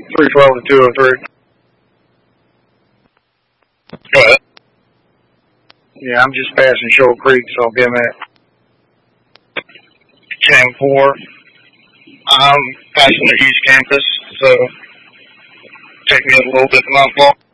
312 to 203. Go ahead. Yeah, I'm just passing Shoal Creek, so I'll be a minute. Cam 4. I'm passing the East Campus, so take me a little bit to nightfall.